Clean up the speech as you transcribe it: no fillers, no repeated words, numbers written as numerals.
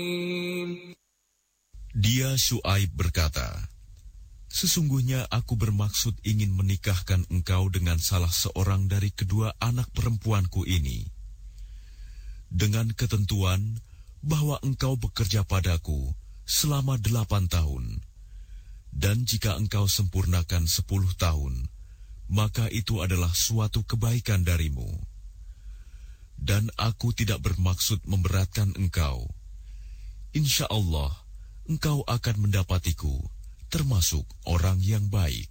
Dia Syuaib berkata, sesungguhnya aku bermaksud ingin menikahkan engkau dengan salah seorang dari kedua anak perempuanku ini, dengan ketentuan bahwa engkau bekerja padaku selama 8 tahun, dan jika engkau sempurnakan 10 tahun, maka itu adalah suatu kebaikan darimu. Dan aku tidak bermaksud memberatkan engkau. Insya Allah, engkau akan mendapatiku termasuk orang yang baik.